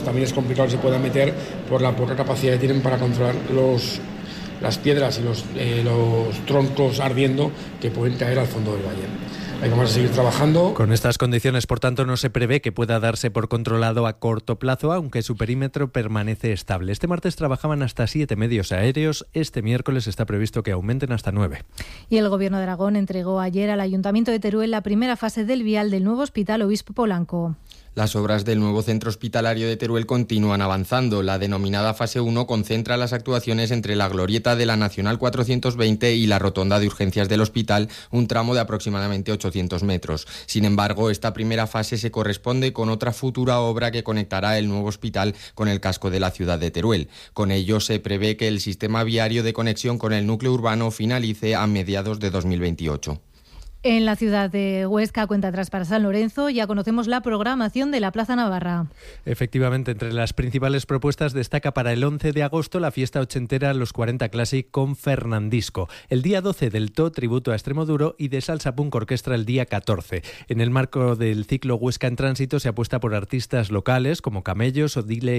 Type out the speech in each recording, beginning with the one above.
también es complicado que se puedan meter por la poca capacidad que tienen para controlar las piedras y los troncos ardiendo que pueden caer al fondo del valle. Ahí vamos a seguir trabajando. Con estas condiciones, por tanto, no se prevé que pueda darse por controlado a corto plazo, aunque su perímetro permanece estable. Este martes trabajaban hasta 7 medios aéreos. Este miércoles está previsto que aumenten hasta 9. Y el Gobierno de Aragón entregó ayer al Ayuntamiento de Teruel la primera fase del vial del nuevo Hospital Obispo Polanco. Las obras del nuevo centro hospitalario de Teruel continúan avanzando. La denominada fase 1 concentra las actuaciones entre la glorieta de la Nacional 420 y la rotonda de urgencias del hospital, un tramo de aproximadamente 800 metros. Sin embargo, esta primera fase se corresponde con otra futura obra que conectará el nuevo hospital con el casco de la ciudad de Teruel. Con ello se prevé que el sistema viario de conexión con el núcleo urbano finalice a mediados de 2028. En la ciudad de Huesca, cuenta atrás para San Lorenzo, ya conocemos la programación de la Plaza Navarra. Efectivamente, entre las principales propuestas destaca para el 11 de agosto la fiesta ochentera Los 40 Classic con Fernandisco. El día 12 del TO, tributo a Extremoduro, y de Salsa Punk Orquestra el día 14. En el marco del ciclo Huesca en Tránsito se apuesta por artistas locales como Camellos o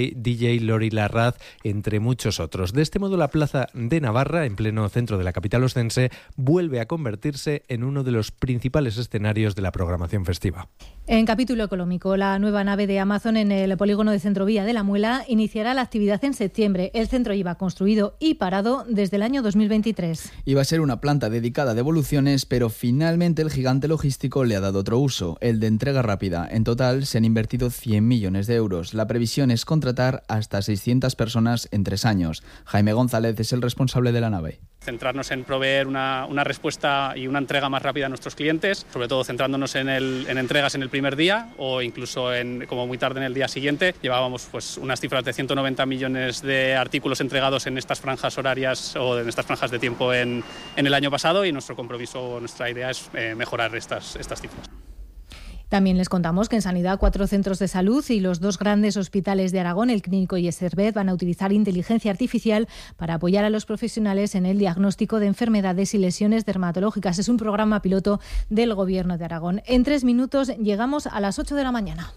DJ Lori Larraz, entre muchos otros. De este modo, la Plaza de Navarra, en pleno centro de la capital oscense, vuelve a convertirse en uno de los principales escenarios de la programación festiva. En capítulo económico, la nueva nave de Amazon en el polígono de Centrovía de la Muela iniciará la actividad en septiembre. El centro iba construido y parado desde el año 2023. Iba a ser una planta dedicada a devoluciones, pero finalmente el gigante logístico le ha dado otro uso, el de entrega rápida. En total se han invertido 100 millones de euros. La previsión es contratar hasta 600 personas en 3 años. Jaime González es el responsable de la nave. Centrarnos en proveer una respuesta y una entrega más rápida a nuestros clientes, sobre todo centrándonos en entregas en el primer día o incluso como muy tarde en el día siguiente. Llevábamos unas cifras de 190 millones de artículos entregados en estas franjas horarias o en estas franjas de tiempo en el año pasado, y nuestro compromiso, nuestra idea es mejorar estas cifras. También les contamos que en Sanidad 4 centros de salud y los 2 grandes hospitales de Aragón, el Clínico y el Servet, van a utilizar inteligencia artificial para apoyar a los profesionales en el diagnóstico de enfermedades y lesiones dermatológicas. Es un programa piloto del Gobierno de Aragón. En 3 minutos llegamos a las 8 de la mañana.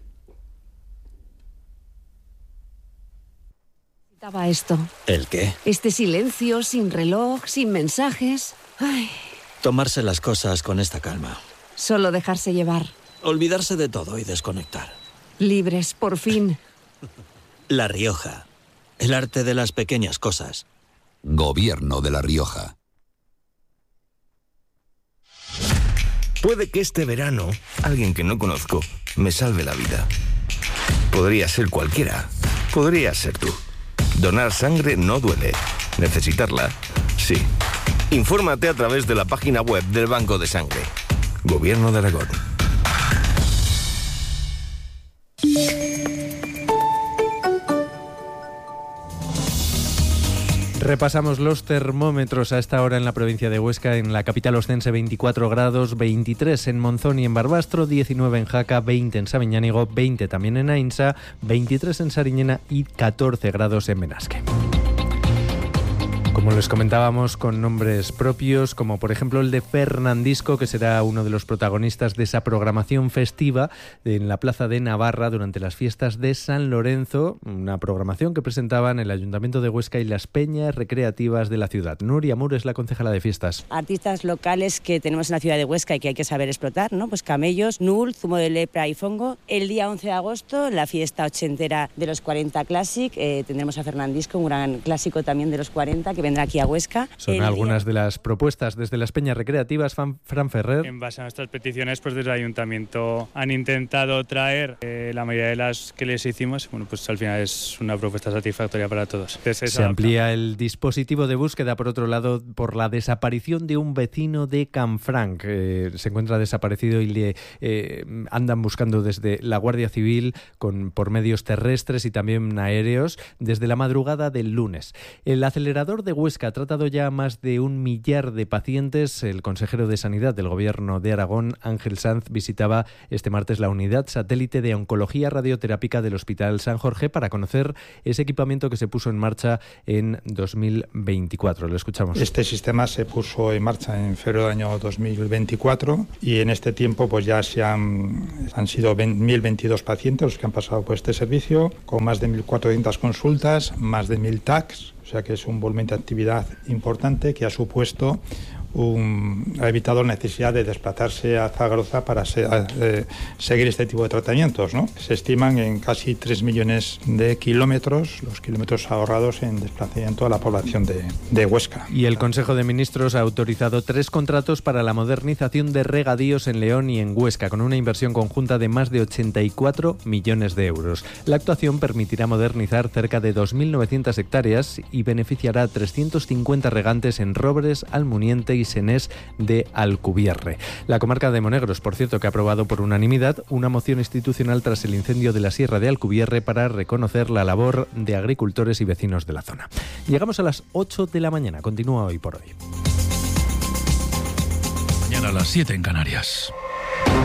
Estaba esto. ¿El qué? Este silencio, sin reloj, sin mensajes. Ay. Tomarse las cosas con esta calma. Solo dejarse llevar. Olvidarse de todo y desconectar. Libres, por fin. La Rioja. El arte de las pequeñas cosas. Gobierno de La Rioja. Puede que este verano alguien que no conozco me salve la vida. Podría ser cualquiera. Podría ser tú. Donar sangre no duele. Necesitarla, sí. Infórmate a través de la página web del Banco de Sangre. Gobierno de Aragón. Repasamos los termómetros a esta hora en la provincia de Huesca. En la capital oscense 24 grados, 23 en Monzón y en Barbastro, 19 en Jaca, 20 en Sabiñánigo, 20 también en Ainsa, 23 en Sariñena y 14 grados en Benasque. Como les comentábamos, con nombres propios, como por ejemplo el de Fernandisco, que será uno de los protagonistas de esa programación festiva en la Plaza de Navarra durante las fiestas de San Lorenzo, una programación que presentaban el Ayuntamiento de Huesca y las peñas recreativas de la ciudad. Nuria Mur es la concejala de fiestas. Artistas locales que tenemos en la ciudad de Huesca y que hay que saber explotar, ¿no? Pues Camellos, Nul, Zumo de Lepra y Fongo. El día 11 de agosto, la fiesta ochentera de los 40 Classic, tendremos a Fernandisco, un gran clásico también de los 40, que vendrá aquí a Huesca. Son algunas de las propuestas desde las peñas recreativas. Fran Ferrer. En base a nuestras peticiones, pues desde el Ayuntamiento han intentado traer la mayoría de las que les hicimos. Bueno, pues al final es una propuesta satisfactoria para todos. Se amplía el dispositivo de búsqueda, por otro lado, por la desaparición de un vecino de Canfranc. Se encuentra desaparecido y le andan buscando desde la Guardia Civil por medios terrestres y también aéreos desde la madrugada del lunes. El acelerador de de Huesca ha tratado ya a más de 1 millar de pacientes. El consejero de Sanidad del Gobierno de Aragón, Ángel Sanz, visitaba este martes la unidad satélite de oncología radioterápica del Hospital San Jorge para conocer ese equipamiento que se puso en marcha en 2024. Lo escuchamos. Este sistema se puso en marcha en febrero del año 2024 y en este tiempo pues ya han sido 1.022 pacientes los que han pasado por este servicio, con más de 1.400 consultas, más de 1.000 TACs, o sea que es un volumen de actividad importante que ha supuesto ha evitado la necesidad de desplazarse a Zaragoza para seguir este tipo de tratamientos, ¿no? Se estiman en casi 3 millones de kilómetros, los kilómetros ahorrados en desplazamiento a la población de Huesca. Y el Consejo de Ministros ha autorizado 3 contratos para la modernización de regadíos en León y en Huesca, con una inversión conjunta de más de 84 millones de euros. La actuación permitirá modernizar cerca de 2.900 hectáreas y beneficiará a 350 regantes en Robres, Almuniente y Senés de Alcubierre. La comarca de Monegros, por cierto, que ha aprobado por unanimidad una moción institucional tras el incendio de la Sierra de Alcubierre para reconocer la labor de agricultores y vecinos de la zona. Llegamos a las 8 de la mañana. Continúa Hoy por Hoy. Mañana a las 7 en Canarias.